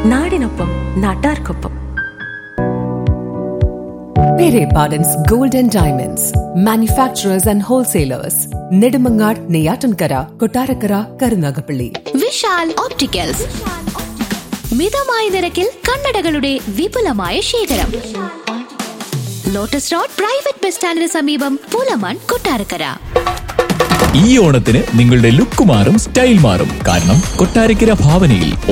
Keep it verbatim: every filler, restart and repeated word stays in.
നാടിനൊപ്പം നാട്ടാർക്കൊപ്പം. Pere Pardon's Gold and Diamonds, manufacturers and wholesalers, Nedumangad, Neyatankara, Kottarakara, Karunagapalli. Vishal opticals, മിതമായ നിരക്കിൽ കണ്ണടകളുടെ വിപുലമായ ശേഖരം. ലോട്ടസ് റോഡ് പ്രൈവറ്റ് ബസ് സ്റ്റാൻഡിന് സമീപം, പൂലമാൻ, കൊട്ടാരക്കര. ഈ ഓണത്തിന് നിങ്ങളുടെ ലുക്ക് മാറും, സ്റ്റൈൽ മാറും. കാരണം കൊട്ടാരക്കര ഭാവനയിൽ